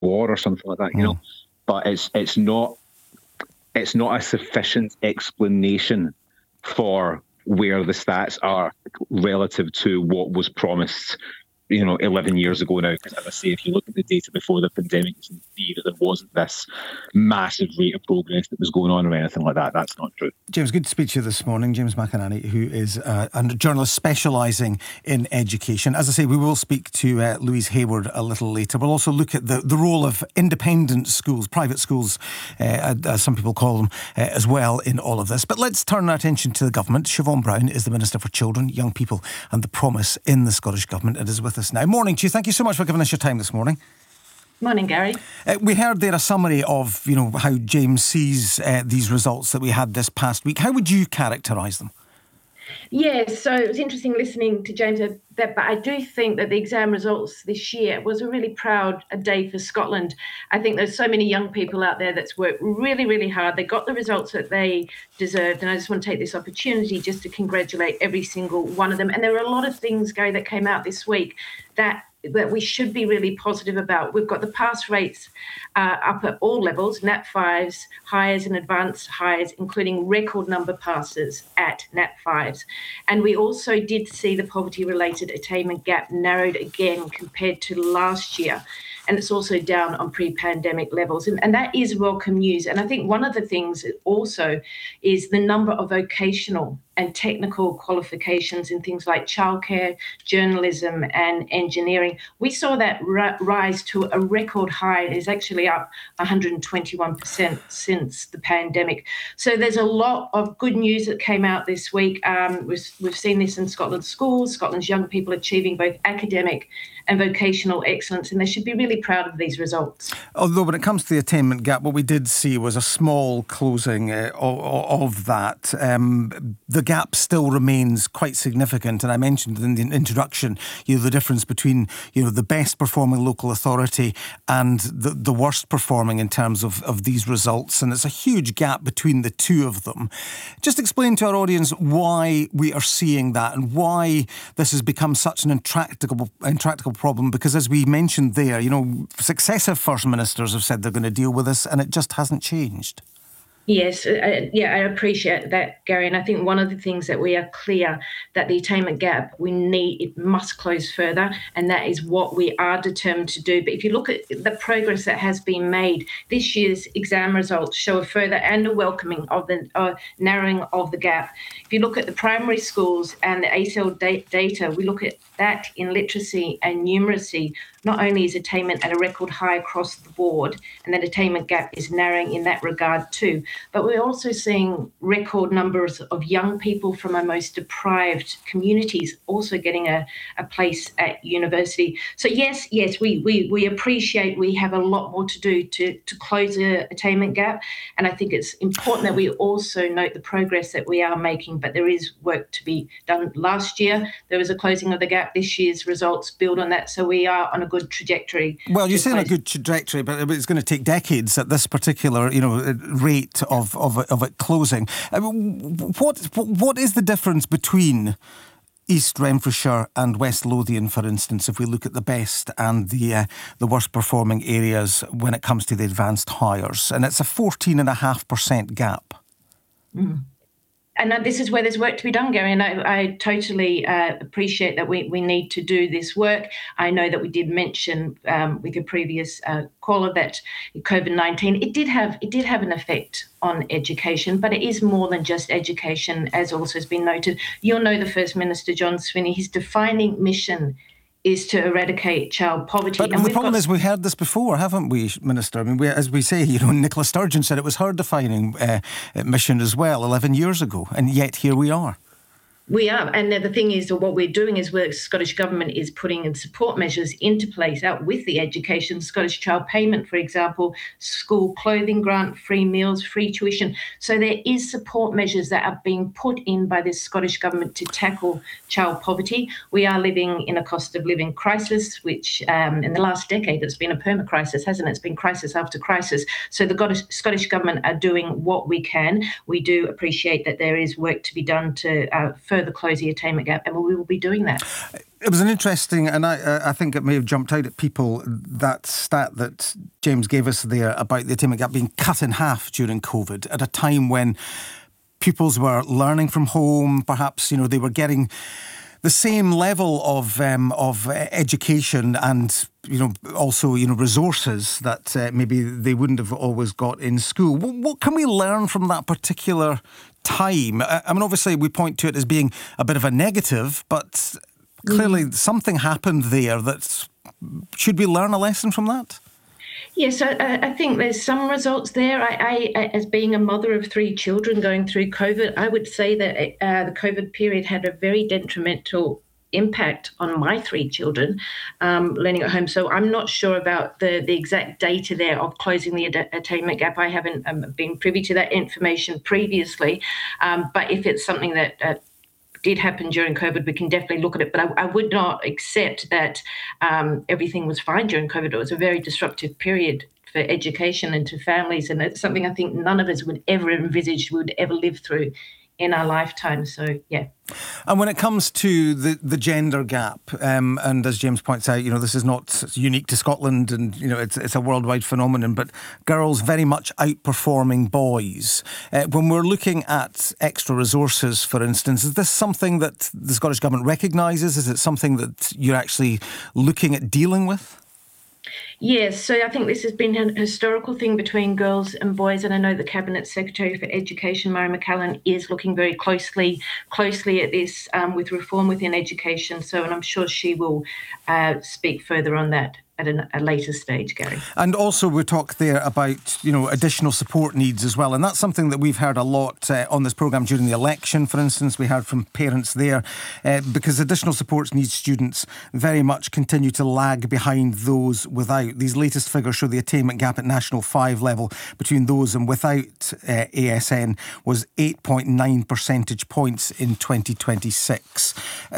war or something like that, But it's not a sufficient explanation for where the stats are relative to what was promised 11 years ago now. Because as I say, if you look at the data before the pandemic, you can see that there wasn't this massive rate of progress that was going on or anything like that. That's not true. James, good to speak to you this morning. James McInerney, who is a journalist specialising in education. As I say, we will speak to Louise Hayward a little later. We'll also look at the role of independent schools, private schools, as some people call them, as well in all of this. But let's turn our attention to the government. Siobhan Brown is the Minister for Children, Young People and the Promise in the Scottish Government and is with us now. Morning to you. Thank you so much for giving us your time this morning. Morning, Gary. We heard there a summary of, how James sees these results that we had this past week. How would you characterise them? Yeah, so it was interesting listening to James, but I do think that the exam results this year was a really proud day for Scotland. I think there's so many young people out there that's worked really, really hard. They got the results that they deserved, and I just want to take this opportunity just to congratulate every single one of them. And there were a lot of things, Gary, that came out this week that we should be really positive about. We've got the pass rates up at all levels, Nat 5s, Highers and Advanced Highers, including record number passes at Nat 5s. And we also did see the poverty-related attainment gap narrowed again compared to last year. And it's also down on pre-pandemic levels. And that is welcome news. And I think one of the things also is the number of vocational and technical qualifications in things like childcare, journalism and engineering. We saw that rise to a record high. It is actually up 121% since the pandemic. So there's a lot of good news that came out this week. We've seen this in Scotland's schools, Scotland's young people achieving both academic and vocational excellence, and they should be really proud of these results. Although when it comes to the attainment gap, what we did see was a small closing of that. The gap still remains quite significant, and I mentioned in the introduction, the difference between the best performing local authority and the worst performing in terms of these results, and it's a huge gap between the two of them. Just explain to our audience why we are seeing that and why this has become such an intractable problem, because as we mentioned there, successive First Ministers have said they're going to deal with this and it just hasn't changed. Yes, I appreciate that, Gary. And I think one of the things that we are clear that the attainment gap, it must close further. And that is what we are determined to do. But if you look at the progress that has been made, this year's exam results show a further and a welcoming of the narrowing of the gap. If you look at the primary schools and the ACL data, we look at that in literacy and numeracy. Not only is attainment at a record high across the board, and that attainment gap is narrowing in that regard too, but we're also seeing record numbers of young people from our most deprived communities also getting a place at university. So yes, we appreciate we have a lot more to do to close the attainment gap, and I think it's important that we also note the progress that we are making, but there is work to be done. Last year, there was a closing of the gap. This year's results build on that, so we are on a good trajectory. Well, you're saying a good trajectory, but it's going to take decades at this particular, rate of it closing. What is the difference between East Renfrewshire and West Lothian, for instance, if we look at the best and the worst performing areas when it comes to the advanced hires? And it's a 14.5% gap. Mm. And this is where there's work to be done, Gary, and I totally appreciate that we need to do this work. I know that we did mention with your previous caller that COVID-19, it did have an effect on education, but it is more than just education, as also has been noted. You'll know the First Minister, John Swinney, his defining mission is to eradicate child poverty. But the problem is, we heard this before, haven't we, Minister? I mean, as we say, Nicola Sturgeon said it was her defining mission as well 11 years ago, and yet here we are. We are, and the thing is, what we're doing is the Scottish Government is putting in support measures into place out with the education, Scottish Child Payment, for example, school clothing grant, free meals, free tuition. So there is support measures that are being put in by the Scottish Government to tackle child poverty. We are living in a cost of living crisis, which in the last decade, it's been a perma-crisis, hasn't it? It's been crisis after crisis. So the Scottish Government are doing what we can. We do appreciate that there is work to be done to further close the attainment gap, and we will be doing that. It was an interesting, and I think it may have jumped out at people, that stat that James gave us there about the attainment gap being cut in half during COVID at a time when pupils were learning from home. Perhaps, they were getting the same level of education and, also, resources that maybe they wouldn't have always got in school. What can we learn from that particular time? I mean, obviously, we point to it as being a bit of a negative, but clearly something happened there. Should we learn a lesson from that? Yes, I think there's some results there. I, as being a mother of 3 children going through COVID, I would say that the COVID period had a very detrimental impact on my 3 children learning at home. So I'm not sure about the exact data there of closing the attainment gap. I haven't been privy to that information previously. But if it's something that did happen during COVID, we can definitely look at it. But I would not accept that everything was fine during COVID. It was a very disruptive period for education and to families. And it's something I think none of us would ever envisage we would ever live through in our lifetime. So, yeah. And when it comes to the gender gap, and as James points out, this is not unique to Scotland, and it's a worldwide phenomenon, but girls very much outperforming boys. When we're looking at extra resources, for instance, is this something that the Scottish Government recognises? Is it something that you're actually looking at dealing with? Yes, so I think this has been a historical thing between girls and boys, and I know the Cabinet Secretary for Education, Murray McCallum, is looking very closely at this with reform within education. So, and I'm sure she will speak further on that at a later stage, Gary. And also we talk there about, additional support needs as well. And that's something that we've heard a lot on this programme during the election, for instance. We heard from parents there because additional supports needs students very much continue to lag behind those without. These latest figures show the attainment gap at National 5 level between those and without ASN was 8.9 percentage points in 2026.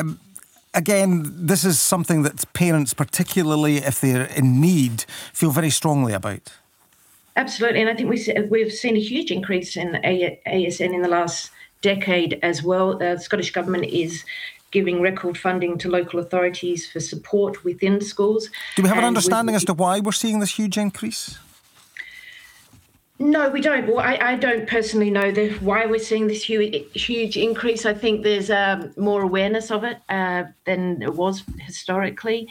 Again, this is something that parents, particularly if they're in need, feel very strongly about. Absolutely, and I think we've seen a huge increase in ASN in the last decade as well. The Scottish Government is giving record funding to local authorities for support within schools. Do we have an understanding as to why we're seeing this huge increase? No, we don't. Well, I don't personally know why we're seeing this huge increase. I think there's more awareness of it than it was historically.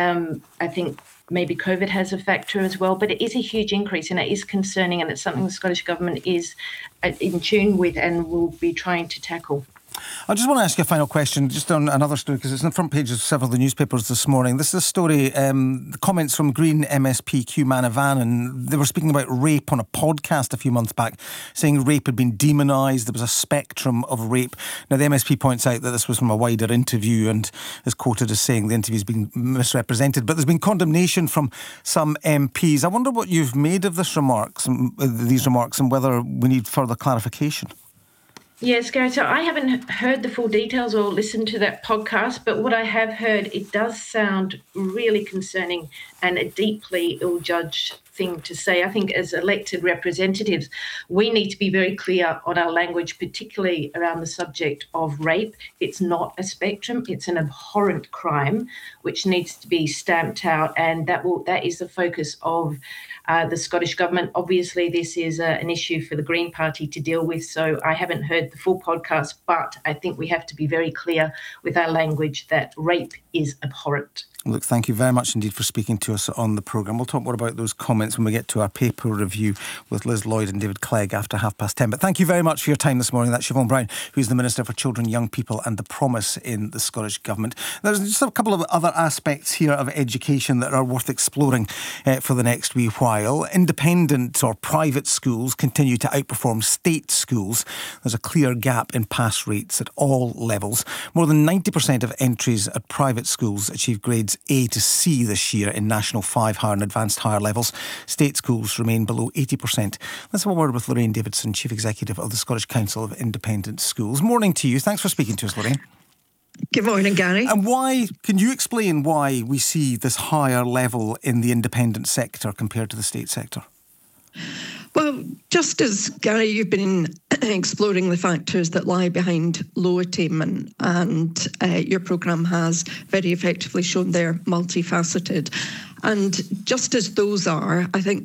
I think maybe COVID has a factor as well, but it is a huge increase and it is concerning, and it's something the Scottish Government is in tune with and will be trying to tackle. I just want to ask you a final question, just on another story, because it's on the front pages of several of the newspapers this morning. This is a story, comments from Green MSP Hugh Manavan. They were speaking about rape on a podcast a few months back, saying rape had been demonised. There was a spectrum of rape. Now, the MSP points out that this was from a wider interview and is quoted as saying the interview is being misrepresented. But there's been condemnation from some MPs. I wonder what you've made of these remarks and whether we need further clarification. Yes, Gary, so I haven't heard the full details or listened to that podcast, but what I have heard, it does sound really concerning and a deeply ill-judged thing to say. I think as elected representatives, we need to be very clear on our language, particularly around the subject of rape. It's not a spectrum, it's an abhorrent crime which needs to be stamped out, and that is the focus of the Scottish Government. Obviously, this is an issue for the Green Party to deal with, so I haven't heard the full podcast, but I think we have to be very clear with our language that rape is abhorrent. Look, thank you very much indeed for speaking to us on the programme. We'll talk more about those comments when we get to our paper review with Liz Lloyd and David Clegg after 10:30. But thank you very much for your time this morning. That's Siobhan Brown, who's the Minister for Children, Young People and the Promise in the Scottish Government. There's just a couple of other aspects here of education that are worth exploring for the next wee while. Independent or private schools continue to outperform state schools. There's a clear gap in pass rates at all levels. More than 90% of entries at private schools achieve grades A to C this year in National 5 higher and advanced higher levels. State schools remain below 80%. Let's have a word with Lorraine Davidson, Chief Executive of the Scottish Council of Independent Schools. Morning to you. Thanks for speaking to us, Lorraine. Good morning, Gary. And can you explain why we see this higher level in the independent sector compared to the state sector? Well, just as, Gary, you've been exploring the factors that lie behind low attainment, and your programme has very effectively shown they're multifaceted. And just as those are, I think